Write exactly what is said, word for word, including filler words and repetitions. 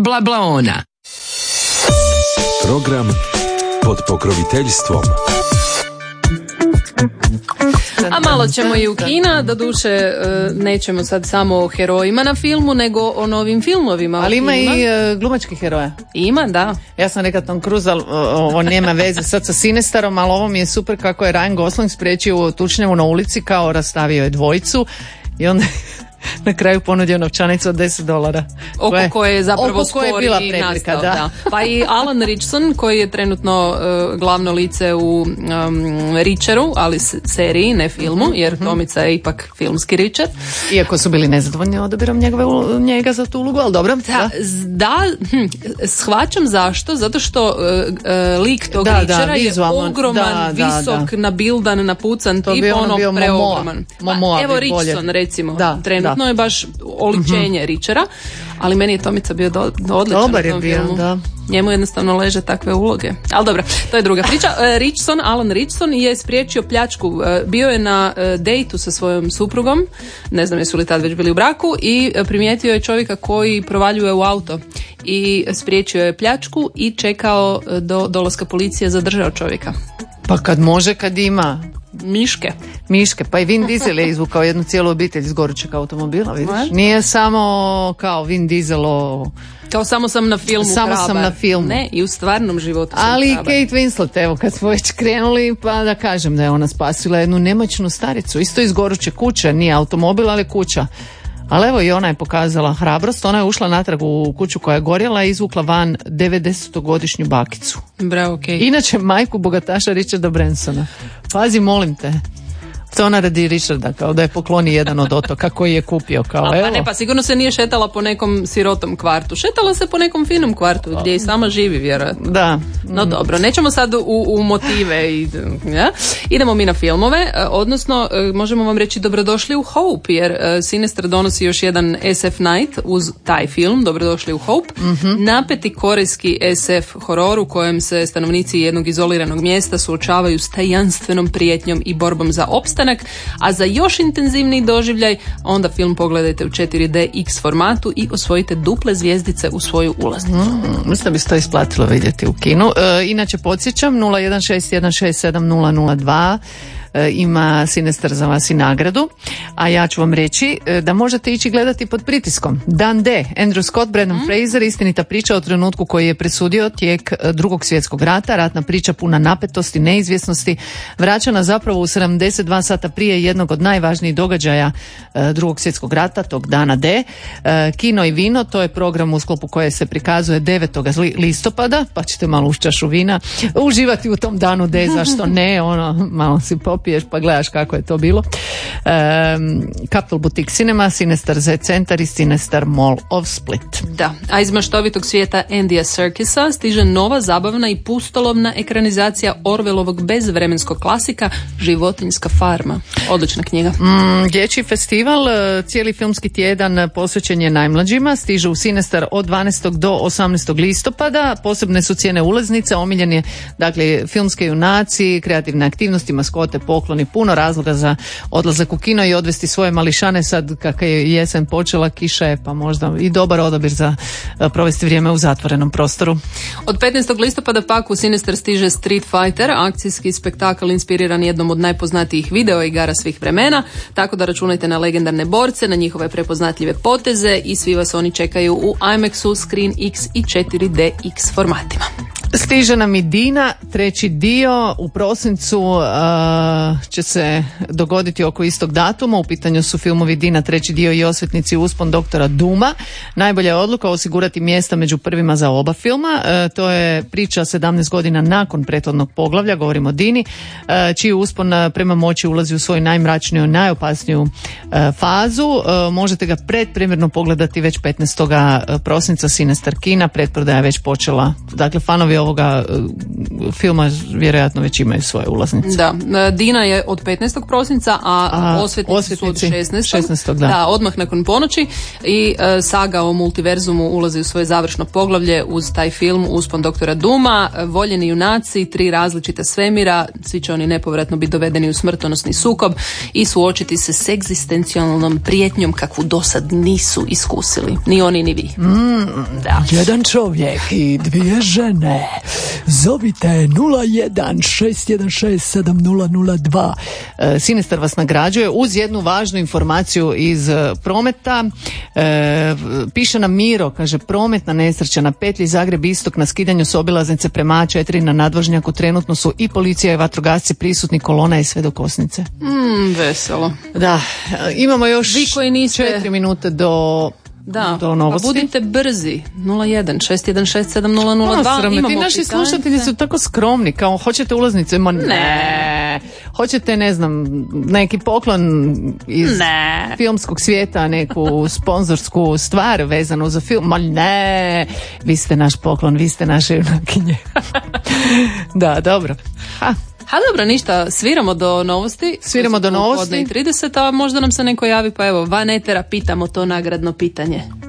bla bla ona. Program pod pokroviteljstvom. A malo ćemo i u kina, doduše nećemo sad samo o herojima na filmu, nego o novim filmovima. Ali ima i uh, glumačkih heroja. Ima, da. Ja sam rekla Tom Cruise, ali ovo nema veze sad sa Sinestarom, ali ovo mi je super kako je Ryan Gosling spriječio tučnjavu na ulici, kao rastavio je dvojicu i onda na kraju ponudio novčanicu od deset dolara. Oko koje, koje je zapravo oko koje je bila prepreka, nastao, da. da. Pa i Alan Ritchson, koji je trenutno uh, glavno lice u um, Richeru, ali seriji, ne filmu, jer Tomica je ipak filmski Richard. Iako su bili nezadovoljni odabirom njegove, njega za tu ulogu, ali dobro. Da, da. da hm, shvaćam zašto, zato što uh, uh, lik tog da, Richera da, je vizualno, ogroman, da, visok, da, da. nabildan, napucan to tip, ono bio preogroman. Momoa. Momoa Evo bi bolje. Richson, recimo, da, trenutno da. je baš oličenje mm-hmm. Richera, ali meni je Tomica bio do, do odličan. Dobar je bio, filmu. da. Njemu jednostavno leže takve uloge. Ali dobro, to je druga priča. Richson, Alan Richson je spriječio pljačku. Bio je na dejtu sa svojom suprugom, ne znam jesu li tad već bili u braku, i primijetio je čovjeka koji provaljuje u auto i spriječio je pljačku i čekao do dolaska policije, zadržao čovjeka. Pa kad može, kad ima Miške. Miške, pa i Vin Diesel je izvukao jednu cijelu obitelj iz gorućeg automobila, vidiš? Nije samo kao Vin Diesel o... Kao samo sam na filmu Samo hrabar. sam na filmu. Ne, i u stvarnom životu sam Ali hrabar. Kate Winslet, evo kad smo već krenuli, pa da kažem da je ona spasila jednu nemoćnu staricu, isto iz goruće kuće, nije automobil, ali kuća. Ali evo i ona je pokazala hrabrost, ona je ušla natrag u kuću koja je gorjela i izvukla van devedesetogodišnju bakicu. Bravo, okej. Okay. Inače majku bogataša Richarda Bransona. Pazi, molim te. To ona radi Richarda, kao da je pokloni jedan od otoka koji je kupio. Kao, A, evo. pa ne, pa sigurno se nije šetala po nekom sirotom kvartu. Šetala se po nekom finom kvartu gdje i sama živi, vjerojatno. Da. No dobro, nećemo sad u, u motive. I, ja? Idemo mi na filmove, odnosno možemo vam reći dobrodošli u Hope, jer Sinister donosi još jedan S F night uz taj film, dobrodošli u Hope. Mm-hmm. Napeti korejski S F horor u kojem se stanovnici jednog izoliranog mjesta suočavaju s tajanstvenom prijetnjom i borbom za opstanak. A za još intenzivniji doživljaj onda film pogledajte u četiri D X formatu i osvojite duple zvjezdice u svoju ulaznicu. Mm, mislim da bi se to isplatilo vidjeti u kinu. E, inače podsjećam nula jedan šest jedan šest sedam nula nula dva ima Sinister za vas i nagradu, a ja ću vam reći da možete ići gledati pod pritiskom. Dan D, Andrew Scott, Brendan mm. Fraser, istinita priča o trenutku koji je presudio tijek drugog svjetskog rata, ratna priča puna napetosti, neizvjesnosti, vraćana zapravo u sedamdeset dva sata prije jednog od najvažnijih događaja drugog svjetskog rata, tog dana D. Kino i vino, to je program u sklopu koje se prikazuje devetog listopada, pa ćete malo uz čašu vina uživati u tom danu D, zašto ne, ono, malo si pop piješ pa gledaš kako je to bilo. Um, Capital Boutique Cinema, Sinister Z Centar i Sinister Mall of Split. Da, a iz maštovitog svijeta Andyja Serkisa stiže nova, zabavna i pustolovna ekranizacija Orwellovog bezvremenskog klasika Životinjska farma. Odlična knjiga. Mm, dječji festival, cijeli filmski tjedan posvećen je najmlađima, stiže u Sinister od dvanaestog do osamnaestog listopada, posebne su cijene ulaznice, omiljen je dakle filmske junaci, kreativne aktivnosti, maskote, pokloni, puno razloga za odlazak u kino i odvesti svoje mališane sad kako je jesen počela, kiša je pa možda i dobar odabir za provesti vrijeme u zatvorenom prostoru. Od petnaestog listopada pak u Sinister stiže Street Fighter, akcijski spektakl inspiriran jednom od najpoznatijih video igara svih vremena, tako da računajte na legendarne borce, na njihove prepoznatljive poteze i svi vas oni čekaju u IMAX-u, Screen X i četiri D X formatima. Stiže nam i Dina, treći dio, u prosincu uh, će se dogoditi oko istog datuma, u pitanju su filmovi Dina, treći dio i Osvetnici uspon doktora Duma. Najbolja je odluka osigurati mjesta među prvima za oba filma, uh, to je priča sedamnaest godina nakon prethodnog poglavlja, govorimo o Dini, uh, čiji uspon uh, prema moći ulazi u svoju najmračniju, najopasniju uh, fazu. Uh, možete ga predpremjerno pogledati već petnaestog prosinca Sinister kina, pretprodaja je već počela, dakle fanovi ovoga filma vjerojatno već imaju svoje ulaznice. Da, Dina je od petnaestog prosinca, a, a Osvetnici su od šesnaestog šesnaestog da. Da, odmah nakon ponoći i e, saga o multiverzumu ulazi u svoje završno poglavlje uz taj film Uspon doktora Duma, voljeni junaci, tri različita svemira, svi će oni nepovratno biti dovedeni u smrtonosni sukob i suočiti se s egzistencijalnom prijetnjom kakvu dosad nisu iskusili. Ni oni ni vi. Mm, da. Jedan čovjek i dvije žene. Zovite nula jedan šest jedan šest sedam nula nula dva. E, Sinestar vas nagrađuje uz jednu važnu informaciju iz e, prometa. E, piše nam Miro, kaže, prometna nesreća na petlji Zagreb istok na skidanju s obilaznice prema A četiri na nadvožnjaku. Trenutno su i policija i vatrogasci prisutni, kolona je sve do Kosnice. Mm, veselo. Da, e, imamo još vi koji niste... četiri minute do... Da, do novosti. Pa budite brzi. nula jedan šest jedan šest sedam nula nula dva. Ti naši pikance. slušatelji su tako skromni, kao hoćete ulaznice, ma ne. ne. Hoćete, ne znam, neki poklon iz ne. filmskog svijeta, neku sponzorsku stvar vezanu za film, ma ne. Vi ste naš poklon, vi ste naše junakinje. Da, dobro. Ha. Ha, dobro, ništa, sviramo do novosti. Sviramo do novosti. trideset, a možda nam se neko javi, pa evo, van etera pitamo to nagradno pitanje.